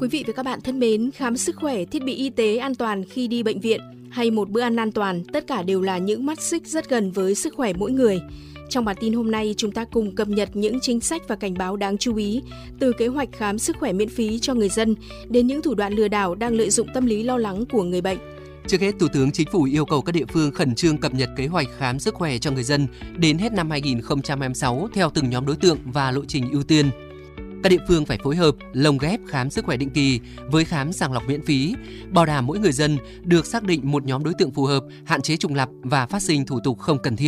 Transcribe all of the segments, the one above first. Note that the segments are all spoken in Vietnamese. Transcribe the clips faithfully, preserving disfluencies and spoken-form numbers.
Quý vị và các bạn thân mến, khám sức khỏe, thiết bị y tế an toàn khi đi bệnh viện hay một bữa ăn an toàn, tất cả đều là những mắt xích rất gần với sức khỏe mỗi người. Trong bản tin hôm nay, chúng ta cùng cập nhật những chính sách và cảnh báo đáng chú ý, từ kế hoạch khám sức khỏe miễn phí cho người dân đến những thủ đoạn lừa đảo đang lợi dụng tâm lý lo lắng của người bệnh. Trước hết, Thủ tướng Chính phủ yêu cầu các địa phương khẩn trương cập nhật kế hoạch khám sức khỏe cho người dân đến hết năm hai nghìn không trăm hai mươi sáu theo từng nhóm đối tượng và lộ trình ưu tiên. Các địa phương phải phối hợp, lồng ghép khám sức khỏe định kỳ với khám sàng lọc miễn phí, bảo đảm mỗi người dân được xác định một nhóm đối tượng phù hợp, hạn chế trùng lặp và phát sinh thủ tục không cần thiết.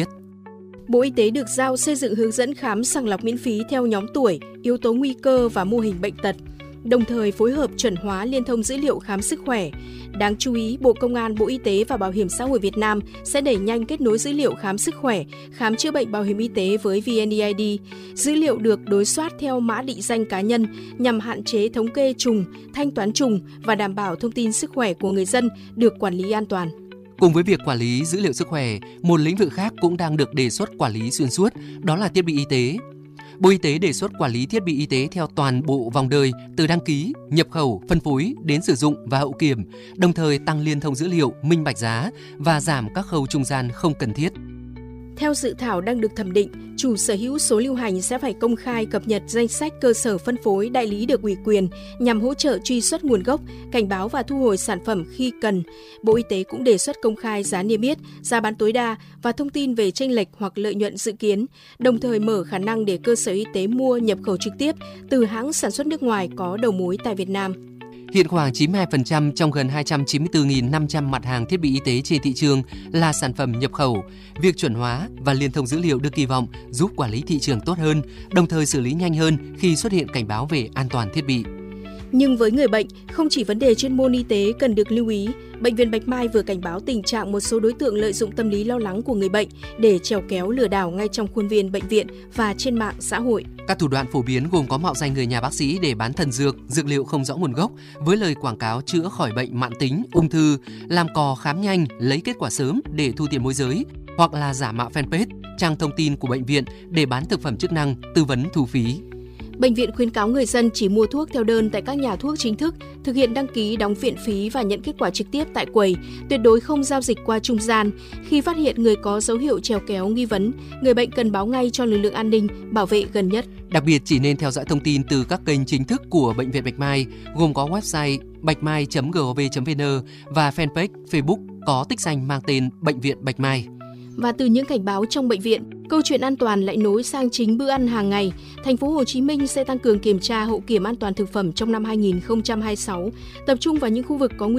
Bộ Y tế được giao xây dựng hướng dẫn khám sàng lọc miễn phí theo nhóm tuổi, yếu tố nguy cơ và mô hình bệnh tật, đồng thời phối hợp chuẩn hóa liên thông dữ liệu khám sức khỏe. Đáng chú ý, Bộ Công an, Bộ Y tế và Bảo hiểm xã hội Việt Nam sẽ đẩy nhanh kết nối dữ liệu khám sức khỏe, khám chữa bệnh bảo hiểm y tế với vê en e i đê. Dữ liệu được đối soát theo mã định danh cá nhân nhằm hạn chế thống kê trùng, thanh toán trùng và đảm bảo thông tin sức khỏe của người dân được quản lý an toàn. Cùng với việc quản lý dữ liệu sức khỏe, một lĩnh vực khác cũng đang được đề xuất quản lý xuyên suốt, đó là thiết bị y tế. Bộ Y tế đề xuất quản lý thiết bị y tế theo toàn bộ vòng đời, từ đăng ký, nhập khẩu, phân phối đến sử dụng và hậu kiểm, đồng thời tăng liên thông dữ liệu, minh bạch giá và giảm các khâu trung gian không cần thiết. Theo dự thảo đang được thẩm định, chủ sở hữu số lưu hành sẽ phải công khai cập nhật danh sách cơ sở phân phối đại lý được ủy quyền nhằm hỗ trợ truy xuất nguồn gốc, cảnh báo và thu hồi sản phẩm khi cần. Bộ Y tế cũng đề xuất công khai giá niêm yết, giá bán tối đa và thông tin về chênh lệch hoặc lợi nhuận dự kiến, đồng thời mở khả năng để cơ sở y tế mua nhập khẩu trực tiếp từ hãng sản xuất nước ngoài có đầu mối tại Việt Nam. Hiện khoảng chín mươi hai phần trăm trong gần hai trăm chín mươi tư nghìn năm trăm mặt hàng thiết bị y tế trên thị trường là sản phẩm nhập khẩu. Việc chuẩn hóa và liên thông dữ liệu được kỳ vọng giúp quản lý thị trường tốt hơn, đồng thời xử lý nhanh hơn khi xuất hiện cảnh báo về an toàn thiết bị. Nhưng với người bệnh, không chỉ vấn đề chuyên môn y tế cần được lưu ý, Bệnh viện Bạch Mai vừa cảnh báo tình trạng một số đối tượng lợi dụng tâm lý lo lắng của người bệnh để chèo kéo lừa đảo ngay trong khuôn viên bệnh viện và trên mạng xã hội. Các thủ đoạn phổ biến gồm có mạo danh người nhà bác sĩ để bán thần dược, dược liệu không rõ nguồn gốc với lời quảng cáo chữa khỏi bệnh mãn tính, ung thư, làm cò khám nhanh, lấy kết quả sớm để thu tiền môi giới, hoặc là giả mạo fanpage, trang thông tin của bệnh viện để bán thực phẩm chức năng, tư vấn thu phí. Bệnh viện khuyến cáo người dân chỉ mua thuốc theo đơn tại các nhà thuốc chính thức, thực hiện đăng ký đóng viện phí và nhận kết quả trực tiếp tại quầy, tuyệt đối không giao dịch qua trung gian. Khi phát hiện người có dấu hiệu chèo kéo nghi vấn, người bệnh cần báo ngay cho lực lượng an ninh, bảo vệ gần nhất. Đặc biệt chỉ nên theo dõi thông tin từ các kênh chính thức của Bệnh viện Bạch Mai, gồm có website bạch mai chấm gov chấm vn và fanpage Facebook có tích danh mang tên Bệnh viện Bạch Mai. Và từ những cảnh báo trong bệnh viện, câu chuyện an toàn lại nối sang chính bữa ăn hàng ngày. Thành phố Hồ Chí Minh sẽ tăng cường kiểm tra hậu kiểm an toàn thực phẩm trong năm hai nghìn không trăm hai mươi sáu, tập trung vào những khu vực có nguy